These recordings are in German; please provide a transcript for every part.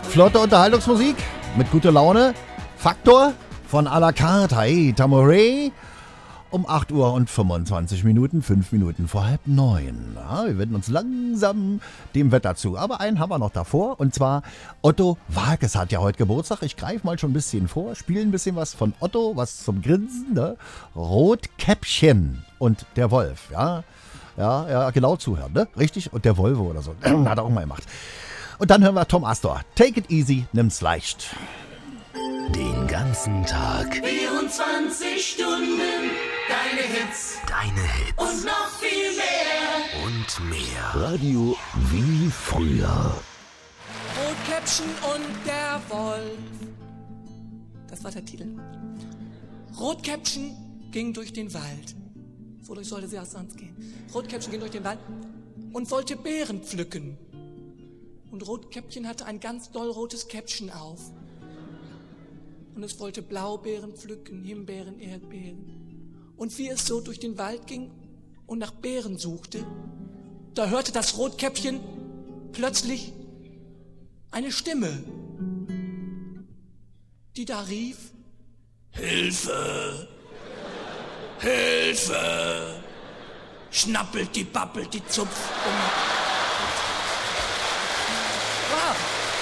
Flotte Unterhaltungsmusik mit guter Laune. Faktor von à la carte. Hey, Tamoré. Um 8 Uhr und 25 Minuten, 5 Minuten vor 8:30. Ja, wir werden uns langsam dem Wetter zu. Aber einen haben wir noch davor. Und zwar Otto Waalkes hat ja heute Geburtstag. Ich greife mal schon ein bisschen vor. Spiele ein bisschen was von Otto, was zum Grinsen. Ne? Rotkäppchen und der Wolf. Ja, genau zuhören. Ne? Richtig? Und der Volvo oder so. Hat er auch mal gemacht. Und dann hören wir Tom Astor. Take it easy, nimm's leicht. Den ganzen Tag. 24 Stunden. Deine Hits. Und noch viel mehr. Und mehr. Radio wie früher. Rotkäppchen und der Wolf. Das war der Titel. Rotkäppchen ging durch den Wald. Wodurch sollte sie auch sonst gehen? Rotkäppchen ging durch den Wald und wollte Beeren pflücken. Und Rotkäppchen hatte ein ganz doll rotes Käppchen auf. Und es wollte Blaubeeren pflücken, Himbeeren, Erdbeeren. Und wie es so durch den Wald ging und nach Beeren suchte, da hörte das Rotkäppchen plötzlich eine Stimme, die da rief: Hilfe! Hilfe! Schnappelt die, bappelt die, zupft um. Wow!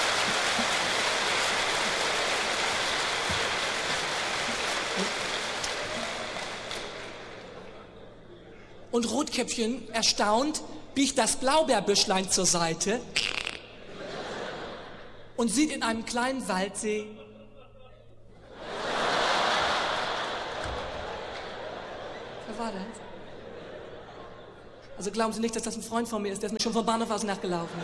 Und Rotkäppchen, erstaunt, biegt das Blaubeerbüschlein zur Seite und sieht in einem kleinen Waldsee wer war das? Also glauben Sie nicht, dass das ein Freund von mir ist, der ist mir schon vom Bahnhof aus nachgelaufen.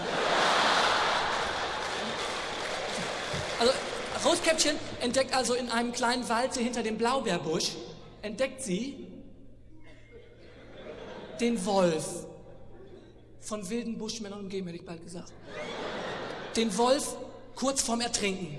Also Rotkäppchen entdeckt also in einem kleinen Waldsee hinter dem Blaubeerbusch, entdeckt sie den Wolf, von wilden Buschmännern umgeben, hätte ich bald gesagt. Den Wolf kurz vorm Ertrinken.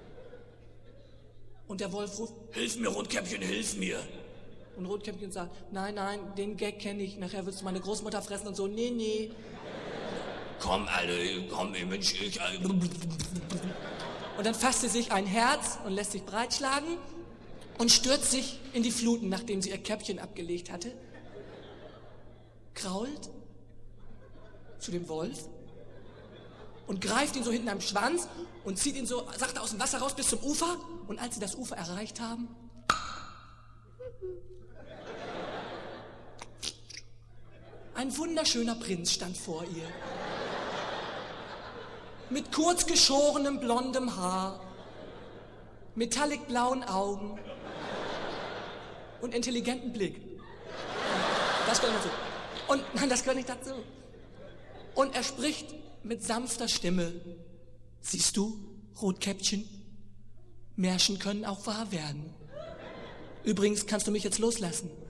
Und der Wolf ruft: Hilf mir, Rotkäppchen, hilf mir. Und Rotkäppchen sagt: Nein, den Gag kenne ich, nachher willst du meine Großmutter fressen und so. Nee. Komm, Mensch, ich. Und dann fasst sie sich ein Herz und lässt sich breitschlagen und stürzt sich in die Fluten, nachdem sie ihr Käppchen abgelegt hatte. Krault zu dem Wolf und greift ihn so hinten am Schwanz und zieht ihn so sachte aus dem Wasser raus bis zum Ufer. Und als sie das Ufer erreicht haben, ein wunderschöner Prinz stand vor ihr. Mit kurz geschorenem blondem Haar, metallic blauen Augen und intelligentem Blick. Das gehört dazu. Und nein, das gehört nicht dazu. Und er spricht mit sanfter Stimme: Siehst du, Rotkäppchen, Märchen können auch wahr werden. Übrigens kannst du mich jetzt loslassen.